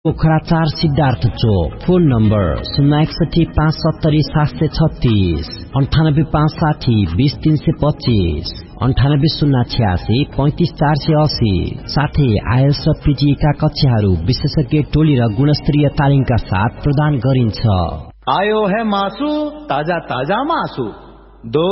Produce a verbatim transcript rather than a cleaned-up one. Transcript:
पोखरा चार सिद्धार्थ चोक। Phone number शून्य एकसठी पाँच सत्तरी सात सय छत्तीस अन्ठानब्बे पाँच साठी बीस तीन सय पच्चीस अन्ठानब्बे शून्य छ्यासी पैंतिस चार सय अस्सी। साथै आइएल्स र पीजीका कक्षाहरू विशेषज्ञ टोली र गुणस्तरीय तालिमका साथ प्रदान गरिन्छ। आयो है मासु, ताजा ताजा मासु। दो